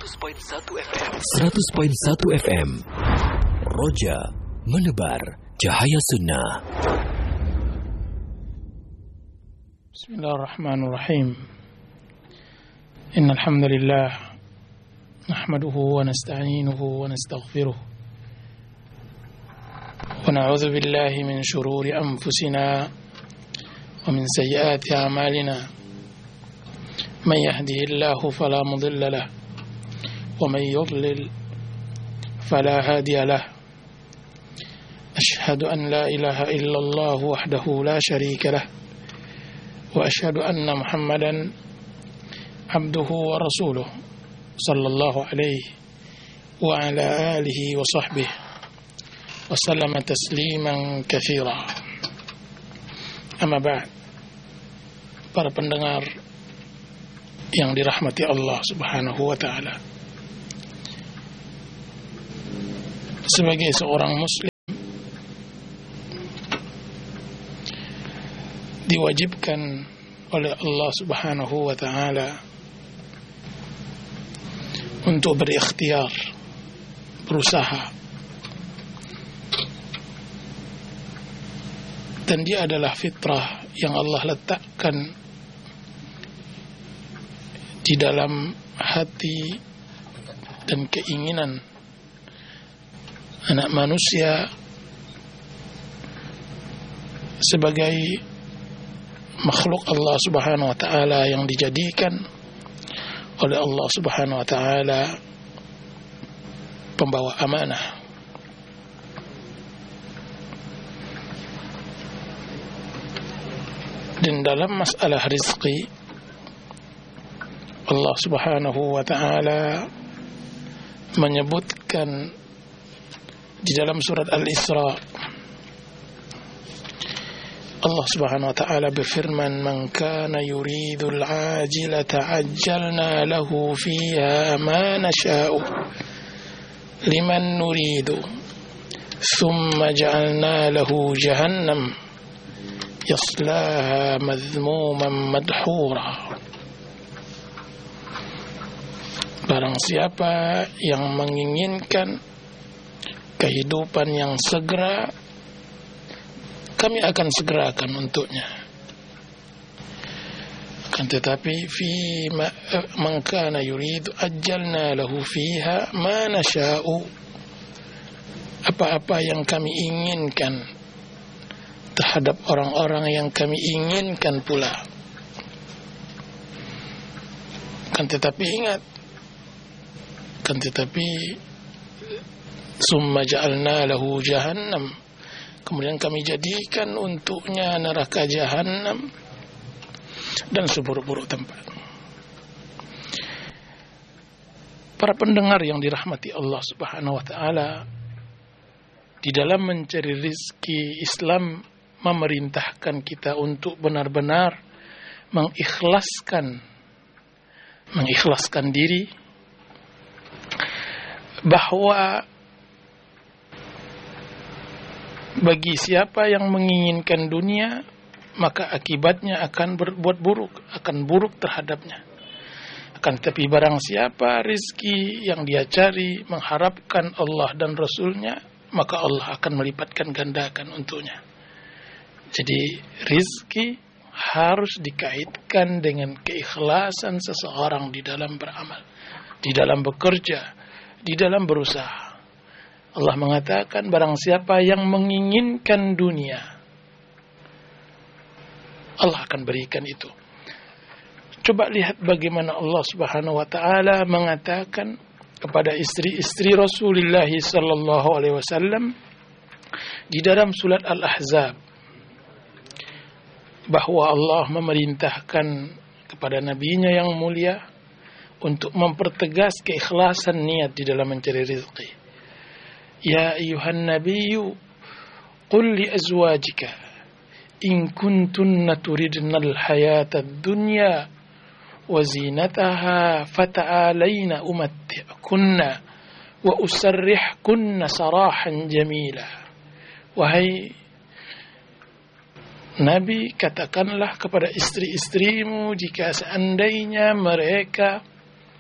100.1 FM. 100.1 FM. Roja menebar cahaya sunnah. Bismillahirrahmanirrahim. Innal hamdalillah nahmaduhu wa nasta'inuhu wa nastaghfiruh. Wa na'udzu billahi min shururi anfusina wa min sayyiati a'malina. من يهده الله فلا مضل له ومن يضلل فلا هادي له أشهد أن لا إله إلا الله وحده لا شريك له وأشهد أن محمدا عبده ورسوله صلى الله عليه وعلى آله وصحبه وسلم تسليما كثيرا. أما بعد, para pendengar yang dirahmati Allah Subhanahu wa ta'ala, sebagai seorang muslim diwajibkan oleh Allah Subhanahu wa ta'ala untuk berikhtiar, berusaha, dan dia adalah fitrah yang Allah letakkan di dalam hati dan keinginan anak manusia sebagai makhluk Allah Subhanahu wa ta'ala yang dijadikan oleh Allah Subhanahu wa ta'ala pembawa amanah. Dan dalam masalah rizki, Allah Subhanahu wa ta'ala menyebutkan di dalam surat Al-Isra, Allah Subhanahu wa ta'ala berfirman, "Man kana yuridul ajilata ajjalna lahu fiha ma nasha'u liman nuridu thumma ja'alna lahu jahannam yaslaha madhmuman madhura." Barang siapa yang menginginkan kehidupan yang segera, kami akan segerakan untuknya. Akan tetapi man kana yuridu ajjalna lahu fiha ma nasha'u, apa-apa yang kami inginkan terhadap orang-orang yang kami inginkan pula. Akan tetapi summa ja'alna lahu jahannam, kemudian kami jadikan untuknya neraka jahannam dan seburuk-buruk tempat. Para pendengar yang dirahmati Allah Subhanahu wa ta'ala, di dalam mencari rizki, Islam memerintahkan kita untuk benar-benar mengikhlaskan diri, bahwa bagi siapa yang menginginkan dunia, maka akibatnya akan berbuat buruk, akan buruk terhadapnya. Akan tetapi barang siapa rizki yang dia cari mengharapkan Allah dan Rasulnya, maka Allah akan melipatkan gandakan untuknya. Jadi rizki harus dikaitkan dengan keikhlasan seseorang di dalam beramal, di dalam bekerja, di dalam berusaha. Allah mengatakan, barang siapa yang menginginkan dunia, Allah akan berikan itu. Coba lihat bagaimana Allah Subhanahu wa ta'ala mengatakan kepada istri-istri Rasulullah sallallahu alaihi wasallam di dalam surat Al-Ahzab, bahwa Allah memerintahkan kepada nabinya yang mulia untuk mempertegas keikhlasan niat di dalam mencari rezeki. Ya ayuhan nabiyyu qul li azwajika in kuntunna turidnal hayatad dunya wa zinataha fata'alayna umatti'kunna wa usarrihkunna sarahan jamila. Wahai Nabi, katakanlah kepada istri-istrimu jika seandainya mereka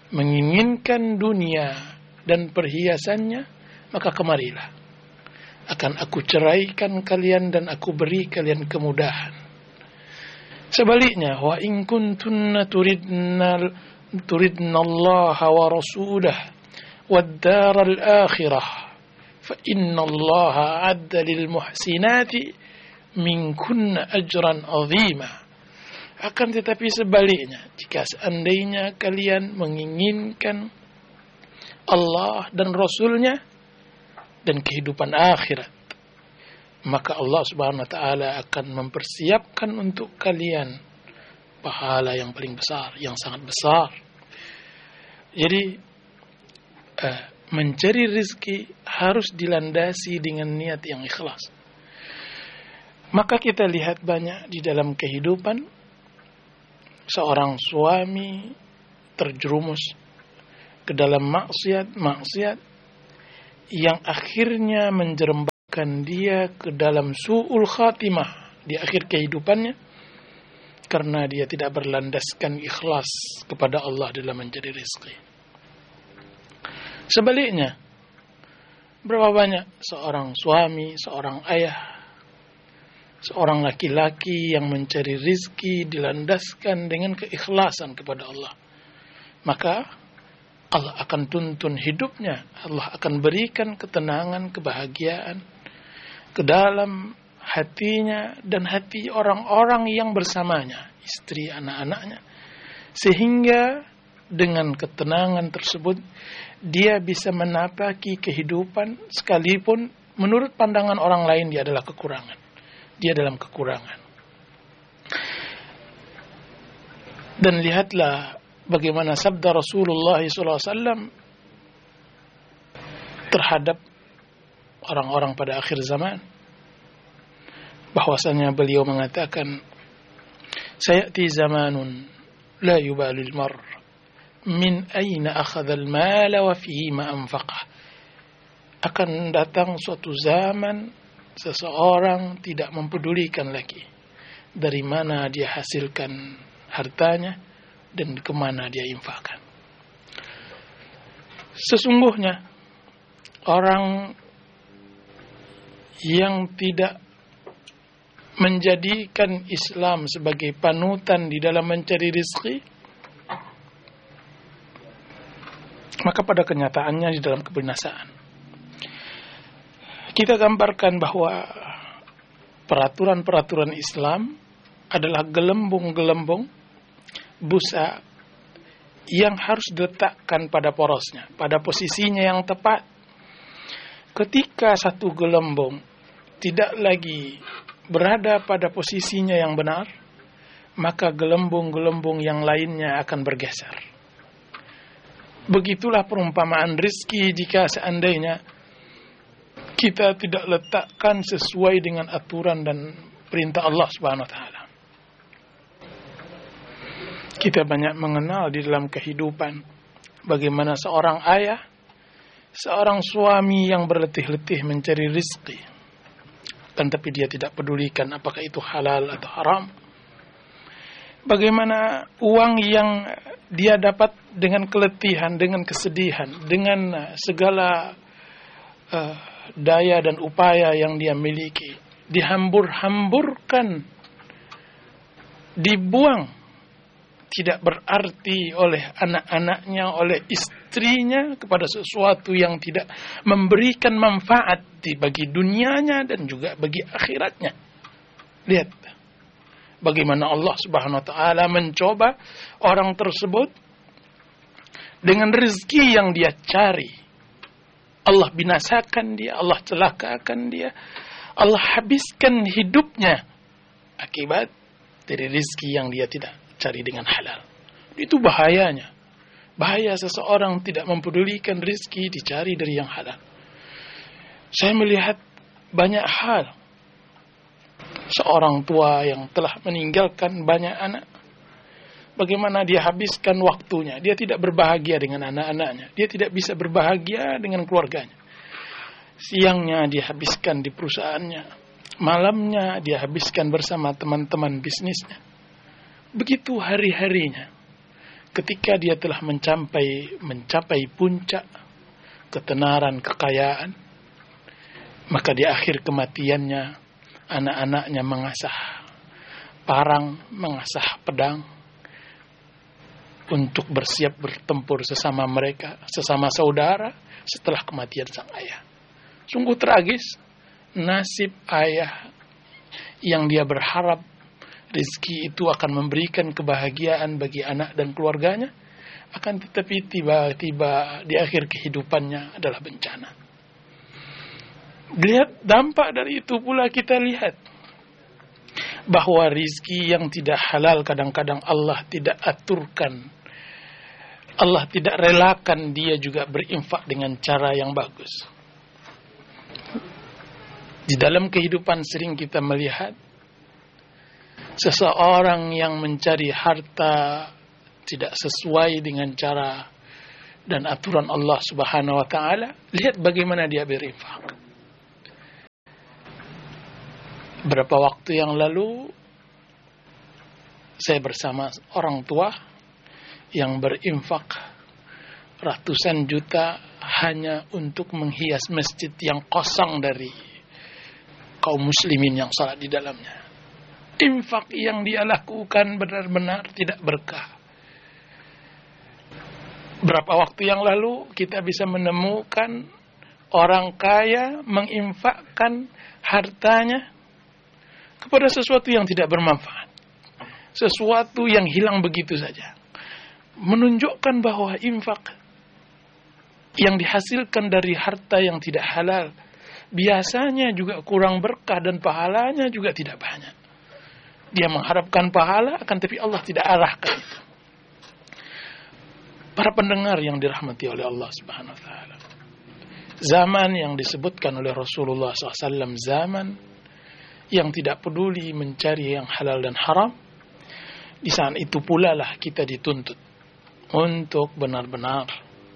menginginkan dunia dan perhiasannya, maka kemarilah. Akan aku ceraikan kalian dan aku beri kalian kemudahan. Sebaliknya, wa in kuntunna turidna Allah wa rasulah wad daral akhirah fa inna Allah a'adda lil muhsinati minkunna ajran 'azima. Akan tetapi sebaliknya, jika seandainya kalian menginginkan Allah dan Rasulnya dan kehidupan akhirat, maka Allah Subhanahu wa taala akan mempersiapkan untuk kalian pahala yang paling besar, yang sangat besar. Jadi mencari rezeki harus dilandasi dengan niat yang ikhlas. Maka kita lihat banyak di dalam kehidupan seorang suami terjerumus ke dalam maksiat yang akhirnya menjerembabkan dia ke dalam su'ul khatimah di akhir kehidupannya, karena dia tidak berlandaskan ikhlas kepada Allah dalam mencari rezeki. Sebaliknya, berapa banyak seorang suami, seorang ayah, seorang laki-laki yang mencari rezeki dilandaskan dengan keikhlasan kepada Allah, maka Allah akan tuntun hidupnya. Allah akan berikan ketenangan, kebahagiaan ke dalam hatinya dan hati orang-orang yang bersamanya, istri, anak-anaknya. Sehingga dengan ketenangan tersebut dia bisa menapaki kehidupan sekalipun menurut pandangan orang lain dia adalah kekurangan. Dia dalam kekurangan. Dan lihatlah bagaimana sabda Rasulullah SAW terhadap orang-orang pada akhir zaman. Bahwasanya beliau mengatakan, sayati zamanun la yubalil mar min aina akhadhal mala wa fihi ma anfaqah. Akan datang suatu zaman seseorang tidak mempedulikan lagi dari mana dia hasilkan hartanya dan kemana dia infakkan. Sesungguhnya orang yang tidak menjadikan Islam sebagai panutan di dalam mencari rezeki, maka pada kenyataannya di dalam kebinasaan. Kita gambarkan bahwa peraturan-peraturan Islam adalah gelembung-gelembung busa yang harus diletakkan pada porosnya, pada posisinya yang tepat. Ketika satu gelembung tidak lagi berada pada posisinya yang benar, maka gelembung-gelembung yang lainnya akan bergeser. Begitulah perumpamaan rezeki jika seandainya kita tidak letakkan sesuai dengan aturan dan perintah Allah Subhanahu wa taala. Kita banyak mengenal di dalam kehidupan bagaimana seorang ayah, seorang suami yang berletih-letih mencari rezeki, dan tapi dia tidak pedulikan apakah itu halal atau haram. Bagaimana uang yang dia dapat dengan keletihan, dengan kesedihan, dengan segala daya dan upaya yang dia miliki, dihambur-hamburkan, dibuang, tidak berarti oleh anak-anaknya, oleh istrinya kepada sesuatu yang tidak memberikan manfaat bagi dunianya dan juga bagi akhiratnya. Lihat bagaimana Allah Subhanahu wa taala mencoba orang tersebut dengan rezeki yang dia cari. Allah binasakan dia, Allah celakakan dia, Allah habiskan hidupnya akibat dari rezeki yang dia tidak cari dengan halal. Itu bahayanya. Bahaya seseorang tidak mempedulikan rezeki dicari dari yang halal. Saya melihat banyak hal. Seorang tua yang telah meninggalkan banyak anak, bagaimana dia habiskan waktunya. Dia tidak berbahagia dengan anak-anaknya. Dia tidak bisa berbahagia dengan keluarganya. Siangnya dia habiskan di perusahaannya. Malamnya dia habiskan bersama teman-teman bisnisnya. Begitu hari-harinya. ketika dia telah mencapai puncak ketenaran, kekayaan, maka di akhir kematiannya anak-anaknya mengasah parang, mengasah pedang untuk bersiap bertempur sesama mereka, sesama saudara setelah kematian sang ayah. Sungguh tragis nasib ayah yang dia berharap rezeki itu akan memberikan kebahagiaan bagi anak dan keluarganya, akan tetapi tiba-tiba di akhir kehidupannya adalah bencana. Lihat dampak dari itu pula kita lihat bahwa rizki yang tidak halal kadang-kadang Allah tidak aturkan, Allah tidak relakan dia juga berinfak dengan cara yang bagus. Di dalam kehidupan sering kita melihat seseorang yang mencari harta tidak sesuai dengan cara dan aturan Allah Subhanahu wa taala, lihat bagaimana dia berinfak. Beberapa waktu yang lalu saya bersama orang tua yang berinfak ratusan juta hanya untuk menghias masjid yang kosong dari kaum muslimin yang salat di dalamnya. Infak yang dia lakukan benar-benar tidak berkah. Berapa waktu yang lalu kita bisa menemukan orang kaya menginfakkan hartanya kepada sesuatu yang tidak bermanfaat, sesuatu yang hilang begitu saja. Menunjukkan bahwa infak yang dihasilkan dari harta yang tidak halal biasanya juga kurang berkah dan pahalanya juga tidak banyak. Dia mengharapkan pahala akan tapi Allah tidak arahkan itu. Para pendengar yang dirahmati oleh Allah Subhanahu wa taala. Zaman yang disebutkan oleh Rasulullah SAW, zaman yang tidak peduli mencari yang halal dan haram. Di saat itu pula lah kita dituntut untuk benar-benar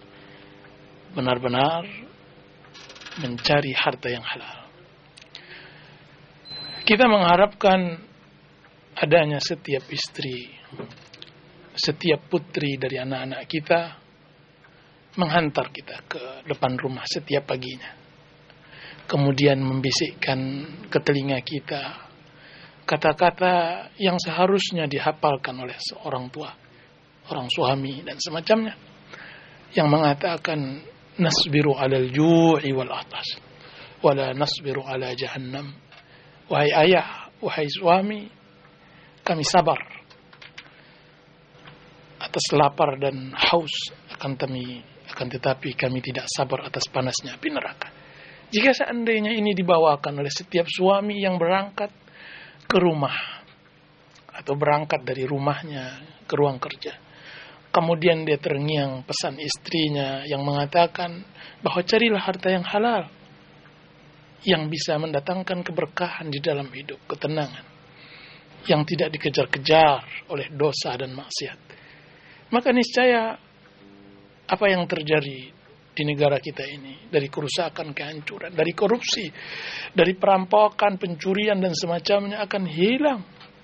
mencari harta yang halal. Kita mengharapkan adanya setiap istri, setiap putri dari anak-anak kita menghantar kita ke depan rumah setiap paginya. Kemudian membisikkan ke telinga kita kata-kata yang seharusnya dihafalkan oleh seorang tua, orang suami dan semacamnya, yang mengatakan nasbiru 'alal ju'i wal 'atas wala nasbiru 'ala jahannam. Wahai ayah, wahai suami, kami sabar atas lapar dan haus, akan tetapi kami tidak sabar atas panasnya api neraka. Jika seandainya ini dibawakan oleh setiap suami yang berangkat ke rumah atau berangkat dari rumahnya ke ruang kerja, kemudian dia terngiang pesan istrinya yang mengatakan bahwa carilah harta yang halal yang bisa mendatangkan keberkahan di dalam hidup, ketenangan yang tidak dikejar-kejar oleh dosa dan maksiat, maka niscaya apa yang terjadi di negara kita ini, dari kerusakan, kehancuran, dari korupsi, dari perampokan, pencurian dan semacamnya akan hilang.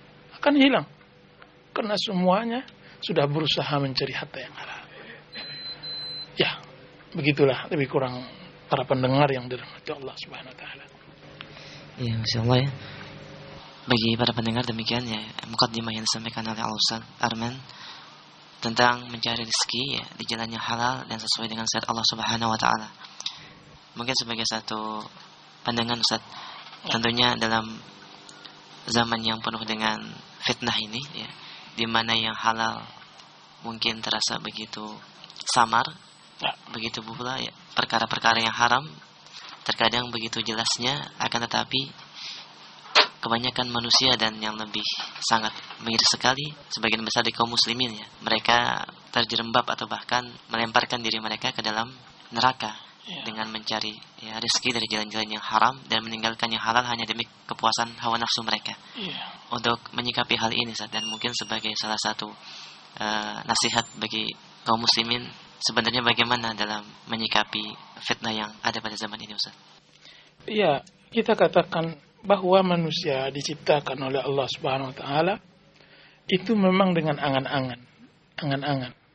Karena semuanya sudah berusaha mencari harta yang halal. Ya, begitulah lebih kurang para pendengar yang dirahmati Allah Subhanahu wa taala. Ya, masyaallah ya. Bagi para pendengar demikian ya mukadimah yang disampaikan oleh Al-Ustaz Arman tentang mencari rezeki ya di jalan yang halal dan sesuai dengan syariat Allah Subhanahu wa taala. Mungkin sebagai satu pandangan Ustaz, tentunya dalam zaman yang penuh dengan fitnah ini ya, di mana yang halal mungkin terasa begitu samar, begitu pula ya perkara-perkara yang haram terkadang begitu jelasnya, akan tetapi kebanyakan manusia dan yang lebih sangat miris sekali sebagian besar di kaum muslimin ya, mereka terjerembab atau bahkan melemparkan diri mereka ke dalam neraka dengan mencari ya rezeki dari jalan-jalan yang haram dan meninggalkan yang halal hanya demi kepuasan hawa nafsu mereka. Untuk menyikapi hal ini Ustaz, dan mungkin sebagai salah satu nasihat bagi kaum muslimin, sebenarnya bagaimana dalam menyikapi fitnah yang ada pada zaman ini Ustaz? Iya, kita katakan bahwa manusia diciptakan oleh Allah Subhanahu wa taala itu memang dengan angan-angan.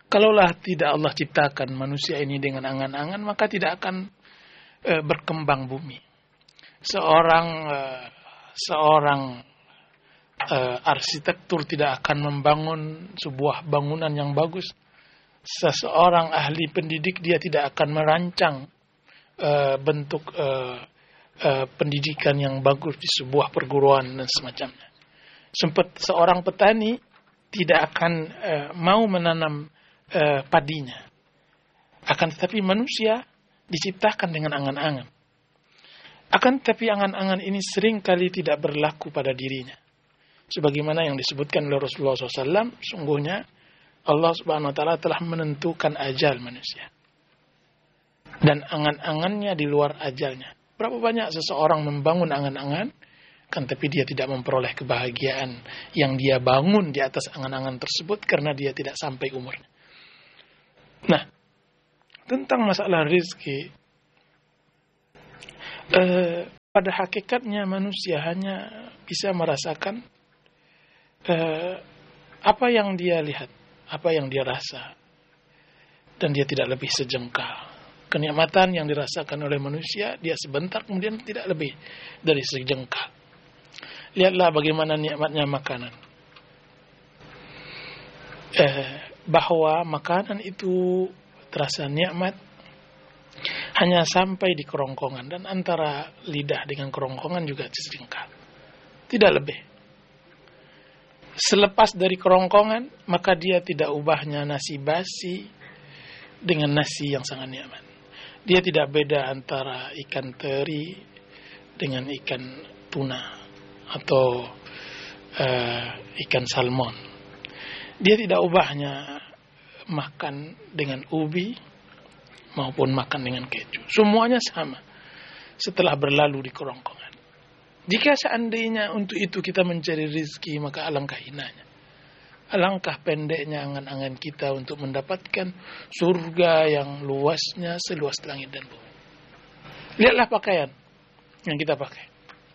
Kalaulah tidak Allah ciptakan manusia ini dengan angan-angan, maka tidak akan berkembang bumi. Seorang arsitektur tidak akan membangun sebuah bangunan yang bagus. Seseorang ahli pendidik dia tidak akan merancang bentuk pendidikan yang bagus di sebuah perguruan dan semacamnya. Seorang petani tidak akan mau menanam padinya. Akan tetapi manusia diciptakan dengan angan-angan. Akan tetapi angan-angan ini sering kali tidak berlaku pada dirinya. Sebagaimana yang disebutkan oleh Rasulullah SAW, sungguhnya Allah Subhanahu Wa Taala telah menentukan ajal manusia. Dan angan-angannya di luar ajalnya. Berapa banyak seseorang membangun angan-angan, kan tapi dia tidak memperoleh kebahagiaan yang dia bangun di atas angan-angan tersebut karena dia tidak sampai umurnya. Nah, tentang masalah rezeki, pada hakikatnya manusia hanya bisa merasakan apa yang dia lihat, apa yang dia rasa, dan dia tidak lebih sejengkal. Kenikmatan yang dirasakan oleh manusia, dia sebentar kemudian tidak lebih dari sejengkal. Lihatlah bagaimana nikmatnya makanan. Bahwa makanan itu terasa nikmat hanya sampai di kerongkongan, dan antara lidah dengan kerongkongan juga sejengkal. Tidak lebih. Selepas dari kerongkongan, maka dia tidak ubahnya nasi basi dengan nasi yang sangat nikmat. Dia tidak beda antara ikan teri dengan ikan tuna atau ikan salmon. Dia tidak ubahnya makan dengan ubi maupun makan dengan keju. Semuanya sama setelah berlalu di kerongkongan. Jika seandainya untuk itu kita mencari rezeki, maka alangkah hinanya. Alangkah pendeknya angan-angan kita untuk mendapatkan surga yang luasnya seluas langit dan bumi. Lihatlah pakaian yang kita pakai.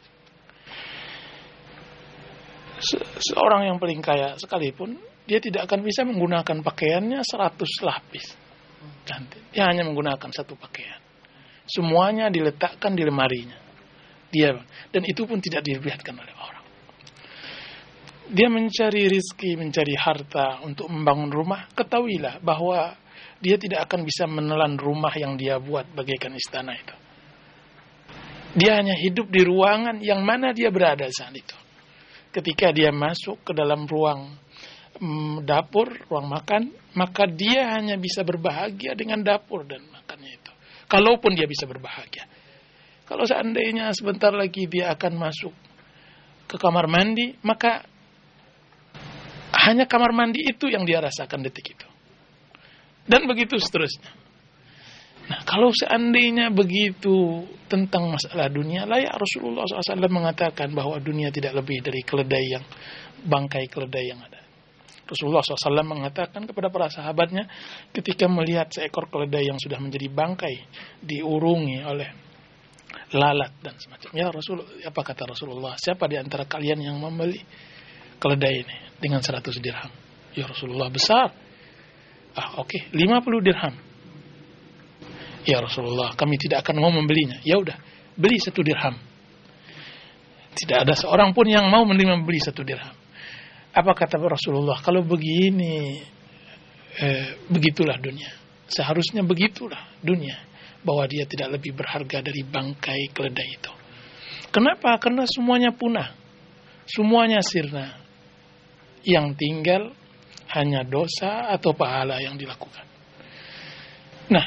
Seorang yang paling kaya sekalipun, dia tidak akan bisa menggunakan pakaiannya 100 lapis. Dia hanya menggunakan satu pakaian. Semuanya diletakkan di lemarinya. Dan itu pun tidak dilihatkan oleh orang. Dia mencari rizki, mencari harta untuk membangun rumah. Ketahuilah bahwa dia tidak akan bisa menelan rumah yang dia buat bagaikan istana itu. Dia hanya hidup di ruangan yang mana dia berada saat itu. Ketika dia masuk ke dalam ruang dapur, ruang makan, maka dia hanya bisa berbahagia dengan dapur dan makannya itu. Kalaupun dia bisa berbahagia. Kalau seandainya sebentar lagi dia akan masuk ke kamar mandi, maka hanya kamar mandi itu yang dia rasakan detik itu. Dan begitu seterusnya. Nah, kalau seandainya begitu tentang masalah dunia, layak Rasulullah SAW mengatakan bahwa dunia tidak lebih dari keledai yang, bangkai keledai yang ada. Rasulullah SAW mengatakan kepada para sahabatnya ketika melihat seekor keledai yang sudah menjadi bangkai, diurungi oleh lalat dan semacamnya. Ya Rasul, apa kata Rasulullah? Siapa di antara kalian yang membeli keledai ini dengan 100 dirham? Ya Rasulullah, besar. Oke, 50 dirham. Ya Rasulullah, kami tidak akan mau membelinya. Ya udah, beli 1 dirham. Tidak ada seorang pun yang mau membeli 1 dirham. Apa kata Rasulullah? Kalau begini, begitulah dunia. Seharusnya begitulah dunia. Bahwa dia tidak lebih berharga dari bangkai keledai itu. Kenapa? Karena semuanya punah. Semuanya sirna. Yang tinggal hanya dosa atau pahala yang dilakukan. Nah,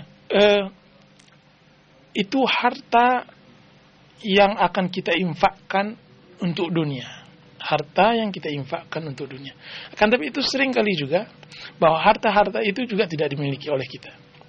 itu harta yang akan kita infakkan untuk dunia. Harta yang kita infakkan untuk dunia. Akan tapi itu sering kali juga bahwa harta-harta itu juga tidak dimiliki oleh kita.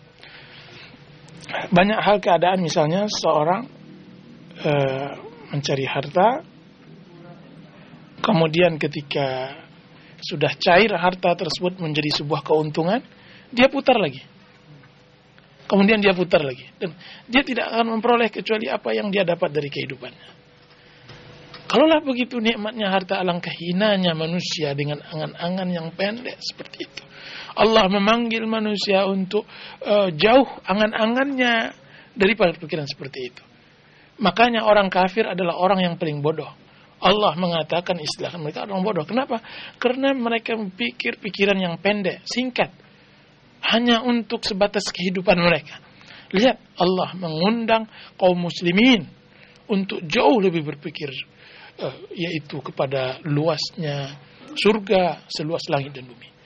Banyak hal keadaan, misalnya seorang mencari harta, kemudian ketika sudah cair harta tersebut menjadi sebuah keuntungan, dia putar lagi. Kemudian dia putar lagi. Dan dia tidak akan memperoleh kecuali apa yang dia dapat dari kehidupannya. Kalaulah begitu nikmatnya harta, alangkah hinanya manusia dengan angan-angan yang pendek seperti itu. Allah memanggil manusia untuk jauh angan-angannya daripada pikiran seperti itu. Makanya orang kafir adalah orang yang paling bodoh. Allah mengatakan istilahkan mereka orang bodoh. Kenapa? Karena mereka berpikir pikiran yang pendek, singkat. Hanya untuk sebatas kehidupan mereka. Lihat, Allah mengundang kaum muslimin untuk jauh lebih berpikir, yaitu kepada luasnya surga seluas langit dan bumi.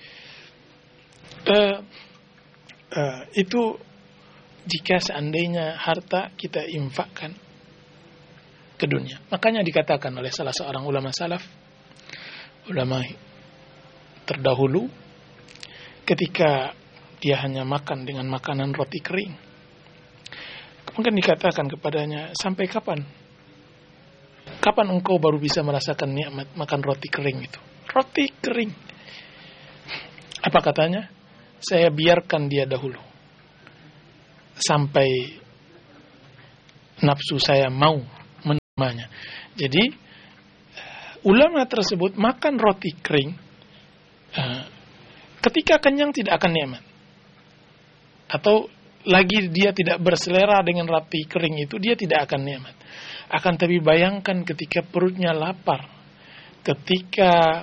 Itu jika seandainya harta kita infakkan ke dunia. Makanya dikatakan oleh salah seorang ulama salaf, ulama terdahulu, ketika dia hanya makan dengan makanan roti kering, mungkin dikatakan kepadanya, sampai kapan? Kapan engkau baru bisa merasakan nikmat makan roti kering itu? Roti kering. Apa katanya? Saya biarkan dia dahulu sampai nafsu saya mau menerimanya. Jadi ulama tersebut makan roti kering, ketika kenyang tidak akan nikmat. Atau lagi dia tidak berselera dengan roti kering itu, dia tidak akan nikmat. Akan tapi bayangkan ketika perutnya lapar, ketika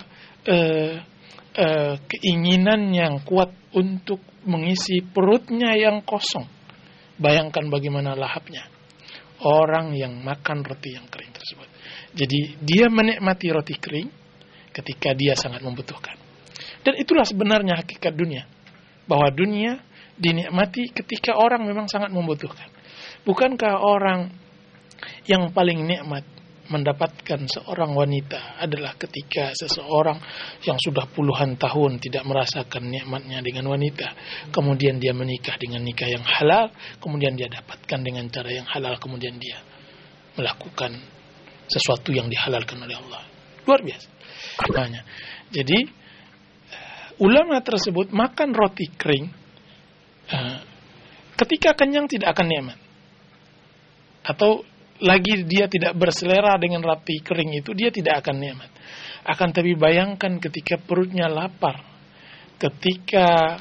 keinginan yang kuat untuk mengisi perutnya yang kosong, bayangkan bagaimana lahapnya orang yang makan roti yang kering tersebut. Jadi dia menikmati roti kering ketika dia sangat membutuhkan. Dan itulah sebenarnya hakikat dunia, bahwa dunia dinikmati ketika orang memang sangat membutuhkan. Bukankah orang yang paling nikmat mendapatkan seorang wanita adalah ketika seseorang yang sudah puluhan tahun tidak merasakan nikmatnya dengan wanita, kemudian dia menikah dengan nikah yang halal, kemudian dia dapatkan dengan cara yang halal, kemudian dia melakukan sesuatu yang dihalalkan oleh Allah. Luar biasa. Makanya, jadi ulama tersebut makan roti kering, ketika kenyang tidak akan nikmat. Atau lagi dia tidak berselera dengan roti kering itu, dia tidak akan nikmat. Akan tapi bayangkan ketika perutnya lapar, ketika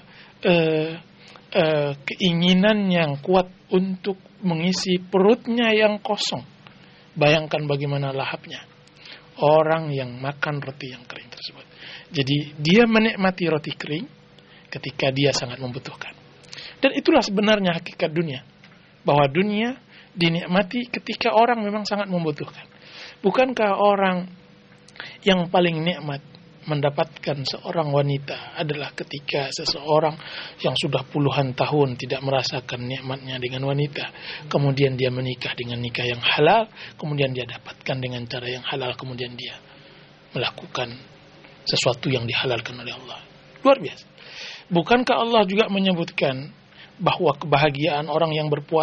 keinginan yang kuat untuk mengisi perutnya yang kosong, bayangkan bagaimana lahapnya orang yang makan roti yang kering tersebut. Jadi dia menikmati roti kering ketika dia sangat membutuhkan. Dan itulah sebenarnya hakikat dunia, bahwa dunia dinikmati ketika orang memang sangat membutuhkan. Bukankah orang yang paling nikmat mendapatkan seorang wanita adalah ketika seseorang yang sudah puluhan tahun tidak merasakan nikmatnya dengan wanita, kemudian dia menikah dengan nikah yang halal, kemudian dia dapatkan dengan cara yang halal, kemudian dia melakukan sesuatu yang dihalalkan oleh Allah. Luar biasa. Bukankah Allah juga menyebutkan bahwa kebahagiaan orang yang berpuasa